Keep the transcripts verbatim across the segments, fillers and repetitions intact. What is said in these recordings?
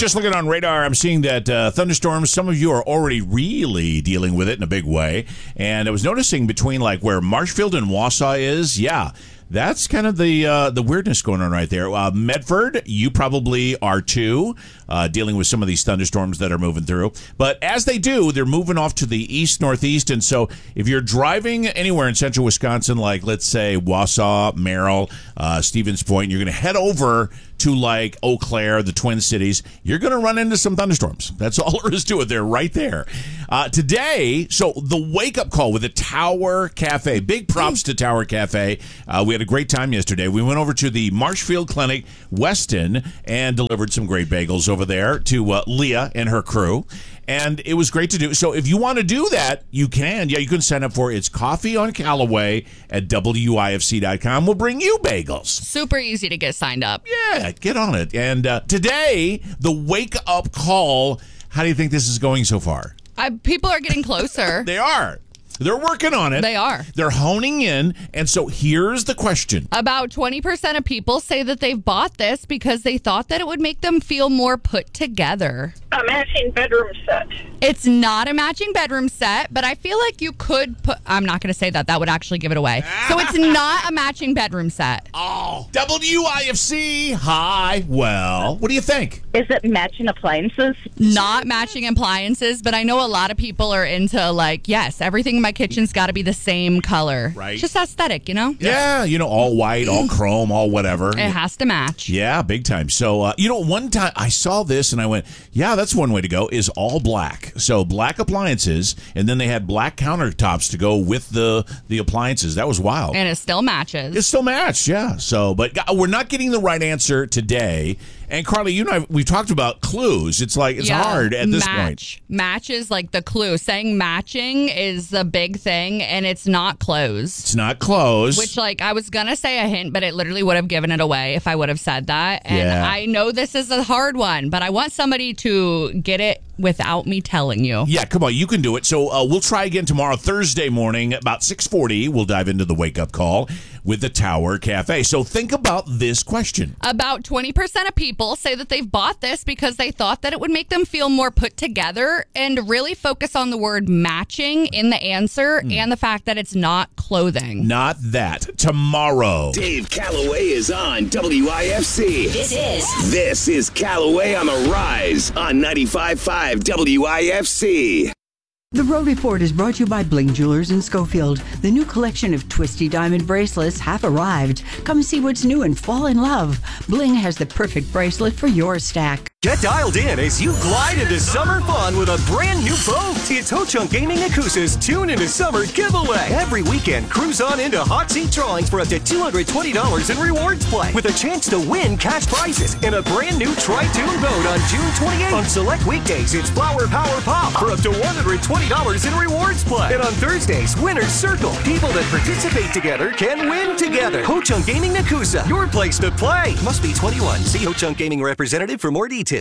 Just looking on radar, I'm seeing that uh, thunderstorms, some of you are already really dealing with it in a big way. And I was noticing between like where Marshfield and Wausau is, yeah, that's kind of the uh, the weirdness going on right there. Uh, Medford, you probably are too, uh, dealing with some of these thunderstorms that are moving through. But as they do, they're moving off to the east, northeast. And so if you're driving anywhere in central Wisconsin, like let's say Wausau, Merrill, uh, Stevens Point, you're going to head over to like Eau Claire, the Twin Cities, you're going to run into some thunderstorms. That's all there is to it. They're right there. Uh, today, so the wake-up call with the Tower Cafe. Big props to Tower Cafe. Uh, we had a great time yesterday. We went over to the Marshfield Clinic, Weston, and delivered some great bagels over there to uh, Leah and her crew. And it was great to do. So if you want to do that, you can. Yeah, you can sign up for It's Coffee on Callaway at W I F C dot com. We'll bring you bagels. Super easy to get signed up. Yeah, get on it. And uh, today, the wake-up call, how do you think this is going so far? Uh, people are getting closer. They are. They're working on it. They are. They're honing in. And so here's the question. About twenty percent of people say that they've bought this because they thought that it would make them feel more put together. A matching bedroom set. It's not a matching bedroom set, but I feel like you could put... I'm not going to say that. That would actually give it away. So it's not a matching bedroom set. Oh, W I F C. Hi. Well, what do you think? Is it matching appliances? Not matching appliances, but I know a lot of people are into, like, yes, everything in my kitchen's got to be the same color. Right. Just aesthetic, you know? Yeah, you know, all white, all chrome, all whatever. It has to match. Yeah, big time. So, uh, you know, one time I saw this and I went, yeah, that's one way to go, is all black. So black appliances, and then they had black countertops to go with the, the appliances. That was wild. And it still matches. It still matched, yeah. So, but we're not getting the right answer today. And Carly, you and I, we've talked about clues. It's like, it's yeah, hard at this match. point. Match is like the clue. Saying matching is the big thing, and it's not closed. It's not closed. Which, like, I was going to say a hint, but it literally would have given it away if I would have said that. And Yeah. I know this is a hard one, but I want somebody to get it without me telling you. Yeah, come on, you can do it. So uh, we'll try again tomorrow, Thursday morning, about six forty. We'll dive into the wake-up call with the Tower Cafe. So think about this question. About twenty percent of people say that they've bought this because they thought that it would make them feel more put together, and really focus on the word matching in the answer mm. and the fact that it's not clothing. Not that. Tomorrow. Dave Calloway is on W I F C. This is. This is Calloway on the Rise on ninety-five point five W I F C. The Road Report is brought to you by Bling Jewelers in Schofield. The new collection of twisty diamond bracelets have arrived. Come see what's new and fall in love. Bling has the perfect bracelet for your stack. Get dialed in as you glide into summer fun with a brand new boat. It's Ho-Chunk Gaming Yakuza's Tune into Summer giveaway. Every weekend, cruise on into hot seat drawings for up to two hundred twenty dollars in rewards play, with a chance to win cash prizes and a brand new Tri-Tune boat on June twenty-eighth. On select weekdays, it's Flower Power Pop for up to one hundred twenty dollars in rewards play. And on Thursdays, Winner's Circle. People that participate together can win together. Ho-Chunk Gaming Yakuza, your place to play. Must be twenty-one. See Ho-Chunk Gaming representative for more details.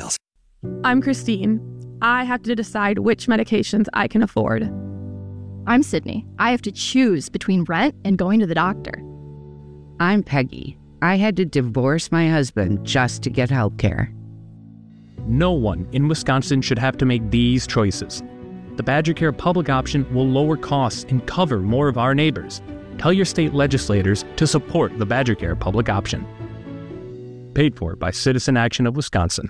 I'm Christine. I have to decide which medications I can afford. I'm Sydney. I have to choose between rent and going to the doctor. I'm Peggy. I had to divorce my husband just to get health care. No one in Wisconsin should have to make these choices. The Badger Care public option will lower costs and cover more of our neighbors. Tell your state legislators to support the Badger Care public option. Paid for by Citizen Action of Wisconsin.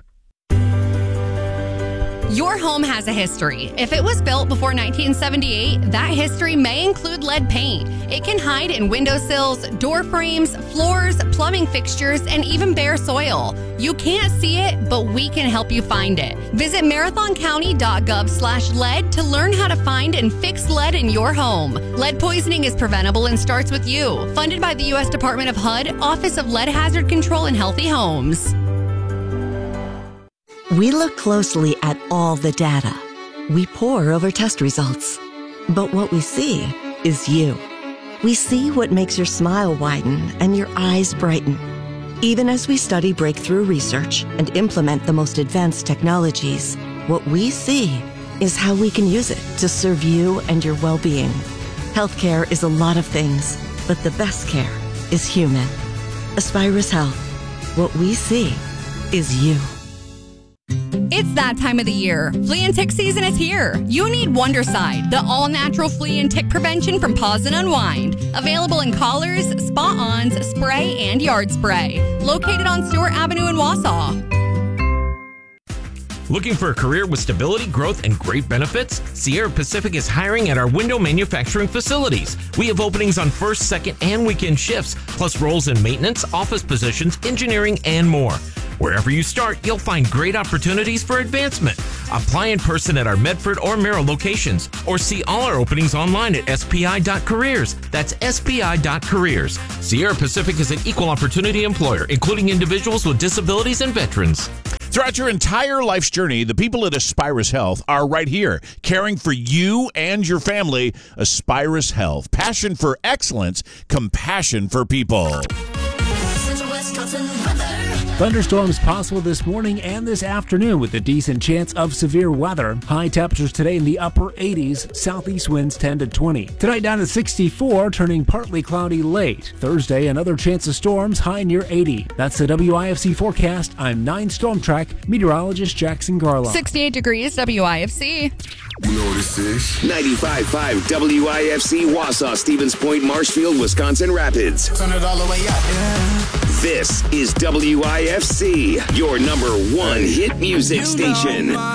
Your home has a history. If it was built before nineteen seventy-eight, that history may include lead paint. It can hide in windowsills, door frames, floors, plumbing fixtures, and even bare soil. You can't see it, but we can help you find it. Visit marathon county dot gov slash lead to learn how to find and fix lead in your home. Lead poisoning is preventable and starts with you. Funded by the U S Department of H U D, Office of Lead Hazard Control and Healthy Homes. We look closely at all the data. We pore over test results. But what we see is you. We see what makes your smile widen and your eyes brighten. Even as we study breakthrough research and implement the most advanced technologies, what we see is how we can use it to serve you and your well-being. Healthcare is a lot of things, but the best care is human. Aspirus Health. What we see is you. It's that time of the year. Flea and tick season is here. You need Wondercide, the all-natural flea and tick prevention from Paws and Unwind. Available in collars, spot-ons, spray, and yard spray. Located on Stewart Avenue in Wausau. Looking for a career with stability, growth, and great benefits? Sierra Pacific is hiring at our window manufacturing facilities. We have openings on first, second, and weekend shifts, plus roles in maintenance, office positions, engineering, and more. Wherever you start, you'll find great opportunities for advancement. Apply in person at our Medford or Merrill locations, or see all our openings online at S P I dot careers. That's S P I dot careers. Sierra Pacific is an equal opportunity employer, including individuals with disabilities and veterans. Throughout your entire life's journey, the people at Aspirus Health are right here, caring for you and your family. Aspirus Health. Passion for excellence, compassion for people. Thunderstorms possible this morning and this afternoon with a decent chance of severe weather. High temperatures today in the upper eighties, southeast winds ten to twenty. Tonight down to sixty-four, turning partly cloudy late. Thursday, another chance of storms, high near eighty. That's the W I F C forecast. I'm nine Storm Track meteorologist Jackson Garlow. sixty-eight degrees, W I F C. You know what this is? ninety-five point five W I F C, Wausau, Stevens Point, Marshfield, Wisconsin Rapids. Turn it all the way up, yeah. This is W I F C, your number one hit music station.